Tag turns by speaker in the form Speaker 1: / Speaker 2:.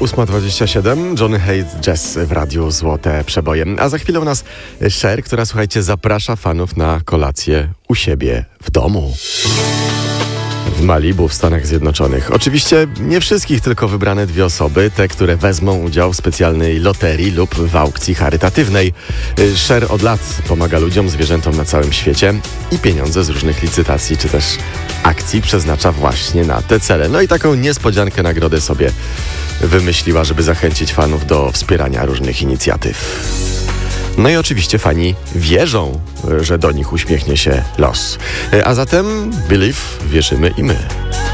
Speaker 1: 8:27, Johnny Hayes Jazz w Radiu Złote Przeboje. A za chwilę u nas Cher, która, słuchajcie, zaprasza fanów na kolację u siebie w domu. W Malibu w Stanach Zjednoczonych. Oczywiście nie wszystkich, tylko wybrane 2 osoby, te, które wezmą udział w specjalnej loterii lub w aukcji charytatywnej. Cher od lat pomaga ludziom, zwierzętom na całym świecie i pieniądze z różnych licytacji czy też akcji przeznacza właśnie na te cele. No i taką niespodziankę nagrodę sobie wymyśliła, żeby zachęcić fanów do wspierania różnych inicjatyw. No i oczywiście fani wierzą, że do nich uśmiechnie się los. A zatem Believe wierzymy i my.